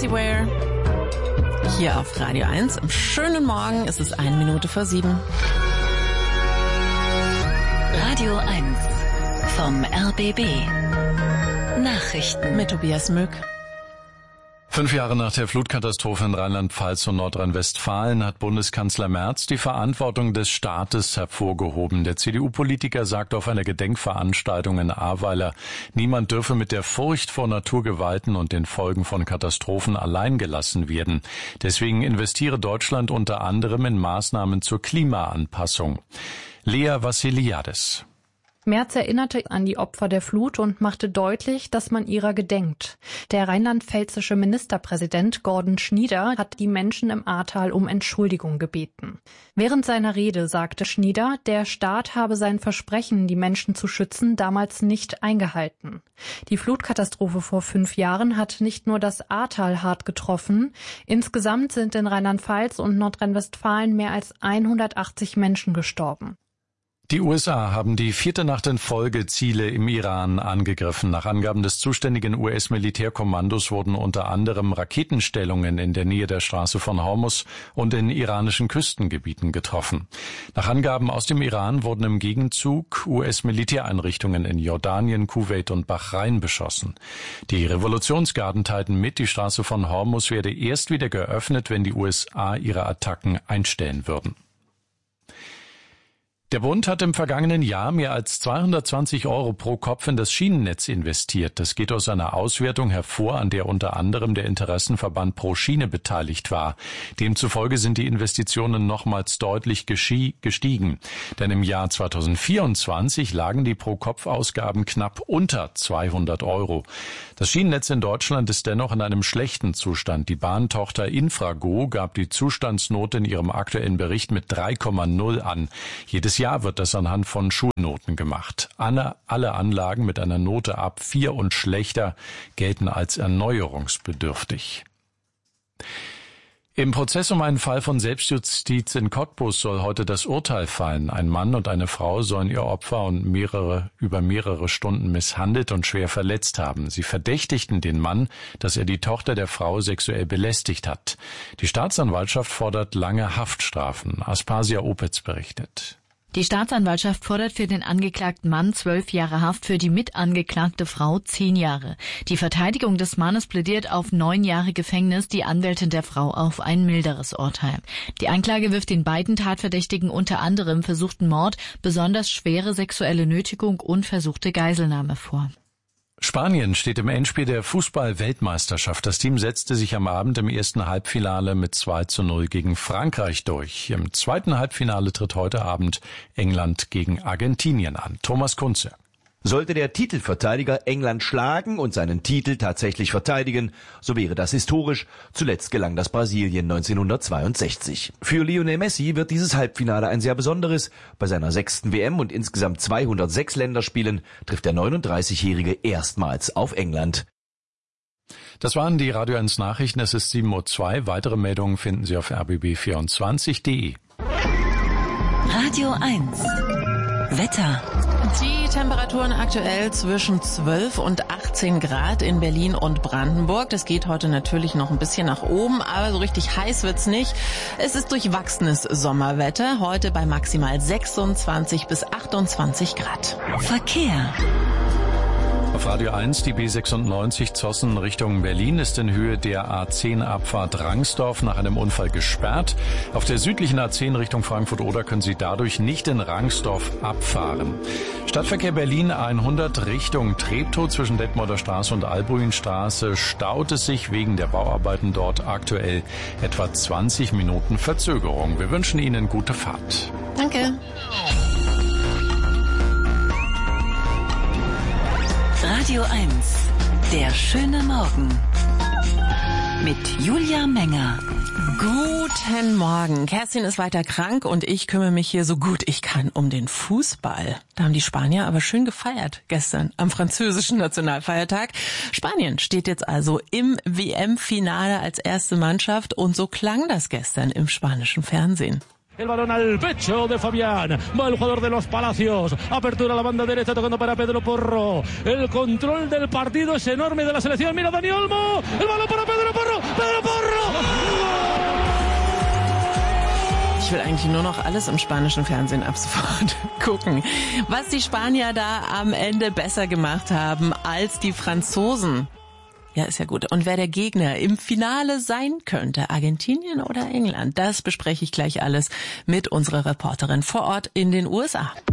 Jessie Ware hier auf Radio 1. Schönen Morgen, es ist 7:01. Radio 1 vom RBB. Nachrichten Mit Tobias Mück. 5 Jahre nach der Flutkatastrophe in Rheinland-Pfalz und Nordrhein-Westfalen hat Bundeskanzler Merz die Verantwortung des Staates hervorgehoben. Der CDU-Politiker sagt auf einer Gedenkveranstaltung in Ahrweiler, niemand dürfe mit der Furcht vor Naturgewalten und den Folgen von Katastrophen allein gelassen werden. Deswegen investiere Deutschland unter anderem in Maßnahmen zur Klimaanpassung. Lea Vassiliades. Merz erinnerte an die Opfer der Flut und machte deutlich, dass man ihrer gedenkt. Der rheinland-pfälzische Ministerpräsident Gordon Schnieder hat die Menschen im Ahrtal um Entschuldigung gebeten. Während seiner Rede sagte Schnieder, der Staat habe sein Versprechen, die Menschen zu schützen, damals nicht eingehalten. Die Flutkatastrophe vor 5 Jahren hat nicht nur das Ahrtal hart getroffen. Insgesamt sind in Rheinland-Pfalz und Nordrhein-Westfalen mehr als 180 Menschen gestorben. Die USA haben die 4. Nacht in Folge Ziele im Iran angegriffen. Nach Angaben des zuständigen US-Militärkommandos wurden unter anderem Raketenstellungen in der Nähe der Straße von Hormuz und in iranischen Küstengebieten getroffen. Nach Angaben aus dem Iran wurden im Gegenzug US-Militäreinrichtungen in Jordanien, Kuwait und Bahrain beschossen. Die Revolutionsgarden teilten mit, die Straße von Hormuz werde erst wieder geöffnet, wenn die USA ihre Attacken einstellen würden. Der Bund hat im vergangenen Jahr mehr als 220 € pro Kopf in das Schienennetz investiert. Das geht aus einer Auswertung hervor, an der unter anderem der Interessenverband Pro Schiene beteiligt war. Demzufolge sind die Investitionen nochmals deutlich gestiegen. Denn im Jahr 2024 lagen die Pro-Kopf-Ausgaben knapp unter 200 €. Das Schienennetz in Deutschland ist dennoch in einem schlechten Zustand. Die Bahntochter Infrago gab die Zustandsnote in ihrem aktuellen Bericht mit 3,0 an. Jedes Jahr wird das anhand von Schulnoten gemacht. Alle Anlagen mit einer Note ab 4 und schlechter gelten als erneuerungsbedürftig. Im Prozess um einen Fall von Selbstjustiz in Cottbus soll heute das Urteil fallen. Ein Mann und eine Frau sollen ihr Opfer über mehrere Stunden misshandelt und schwer verletzt haben. Sie verdächtigten den Mann, dass er die Tochter der Frau sexuell belästigt hat. Die Staatsanwaltschaft fordert lange Haftstrafen. Aspasia Opitz berichtet. Die Staatsanwaltschaft fordert für den angeklagten Mann 12 Jahre Haft, für die mitangeklagte Frau 10 Jahre. Die Verteidigung des Mannes plädiert auf 9 Jahre Gefängnis, die Anwältin der Frau auf ein milderes Urteil. Die Anklage wirft den beiden Tatverdächtigen unter anderem versuchten Mord, besonders schwere sexuelle Nötigung und versuchte Geiselnahme vor. Spanien steht im Endspiel der Fußball-Weltmeisterschaft. Das Team setzte sich am Abend im ersten Halbfinale mit 2:0 gegen Frankreich durch. Im zweiten Halbfinale tritt heute Abend England gegen Argentinien an. Thomas Kunze. Sollte der Titelverteidiger England schlagen und seinen Titel tatsächlich verteidigen, so wäre das historisch. Zuletzt gelang das Brasilien 1962. Für Lionel Messi wird dieses Halbfinale ein sehr besonderes. Bei seiner 6. WM und insgesamt 206 Länderspielen trifft der 39-Jährige erstmals auf England. Das waren die Radio 1 Nachrichten. Es ist 7:02 Uhr. Weitere Meldungen finden Sie auf rbb24.de. Radio 1 Wetter. Die Temperaturen aktuell zwischen 12 und 18 Grad in Berlin und Brandenburg. Das geht heute natürlich noch ein bisschen nach oben, aber so richtig heiß wird's nicht. Es ist durchwachsenes Sommerwetter, heute bei maximal 26 bis 28 Grad. Verkehr. Auf Radio 1, die B96 Zossen Richtung Berlin ist in Höhe der A10-Abfahrt Rangsdorf nach einem Unfall gesperrt. Auf der südlichen A10 Richtung Frankfurt-Oder können Sie dadurch nicht in Rangsdorf abfahren. Stadtverkehr Berlin 100 Richtung Treptow zwischen Detmolder Straße und Albuinstraße staut es sich wegen der Bauarbeiten dort aktuell etwa 20 Minuten Verzögerung. Wir wünschen Ihnen gute Fahrt. Danke. Radio 1, der schöne Morgen. Mit Julia Menger. Guten Morgen. Kerstin ist weiter krank und ich kümmere mich hier so gut ich kann um den Fußball. Da haben die Spanier aber schön gefeiert gestern am französischen Nationalfeiertag. Spanien steht jetzt also im WM-Finale als erste Mannschaft und so klang das gestern im spanischen Fernsehen. El balón al pecho de Fabián, va el jugador de los Palacios, apertura a la banda derecha tocando para Pedro Porro, el control del partido es enorme de la selección, mira Dani Olmo, el balón para Pedro Porro, will eigentlich nur noch alles im spanischen Fernsehen ab sofort gucken. Was die Spanier da am Ende besser gemacht haben als die Franzosen. Ja, ist ja gut. Und wer der Gegner im Finale sein könnte, Argentinien oder England, das bespreche ich gleich alles mit unserer Reporterin vor Ort in den USA.